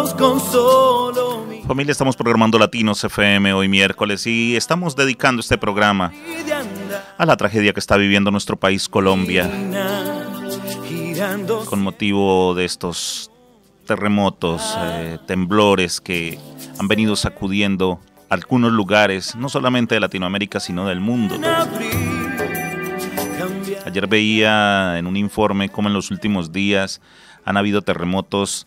Familia, estamos programando Latinos FM hoy miércoles y estamos dedicando este programa a la tragedia que está viviendo nuestro país, Colombia, con motivo de estos terremotos, temblores que han venido sacudiendo algunos lugares, no solamente de Latinoamérica, sino del mundo. Ayer veía en un informe cómo en los últimos días han habido terremotos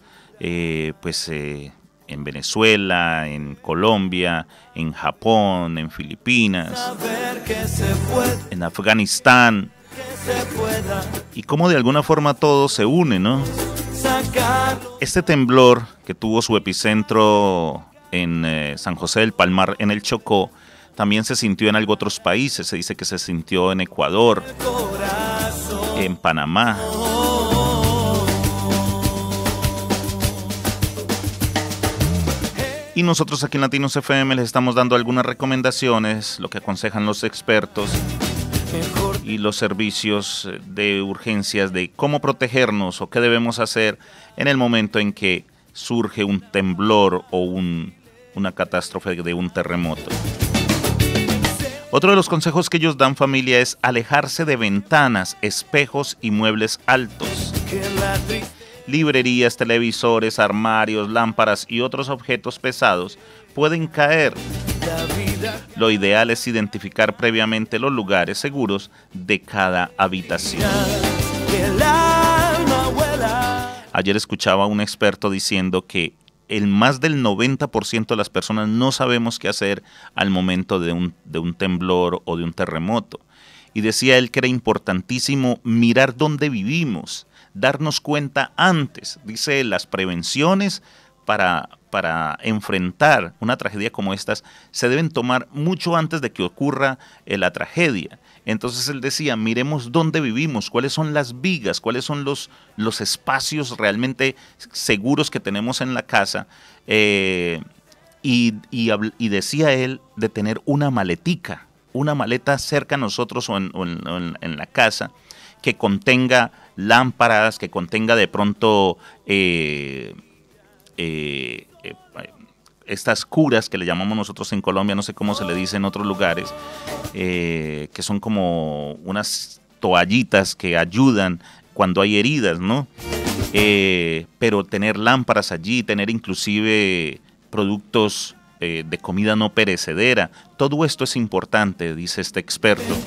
en Venezuela, en Colombia, en Japón, en Filipinas, en Afganistán, y cómo de alguna forma todo se une, ¿no? Este temblor que tuvo su epicentro en San José del Palmar, en el Chocó, también se sintió en algunos otros países. Se dice que se sintió en Ecuador, en Panamá. Y nosotros aquí en Latinos FM les estamos dando algunas recomendaciones, lo que aconsejan los expertos y los servicios de urgencias de cómo protegernos o qué debemos hacer en el momento en que surge un temblor o una catástrofe de un terremoto. Otro de los consejos que ellos dan, familia, es alejarse de ventanas, espejos y muebles altos. Librerías, televisores, armarios, lámparas y otros objetos pesados pueden caer. Lo ideal es identificar previamente los lugares seguros de cada habitación. Ayer escuchaba a un experto diciendo que el más del 90% de las personas no sabemos qué hacer al momento de un temblor o de un terremoto. Y decía él que era importantísimo mirar dónde vivimos, darnos cuenta antes. Dice, las prevenciones para enfrentar una tragedia como estas se deben tomar mucho antes de que ocurra la tragedia. Entonces él decía, miremos dónde vivimos, cuáles son las vigas, cuáles son los espacios realmente seguros que tenemos en la casa. Y decía él de tener una maleta cerca a nosotros o en la casa que contenga lámparas, que contenga de pronto estas curas que le llamamos nosotros en Colombia, no sé cómo se le dice en otros lugares, que son como unas toallitas que ayudan cuando hay heridas, ¿no? Pero tener lámparas allí, tener inclusive productos de comida no perecedera, todo esto es importante, dice este experto.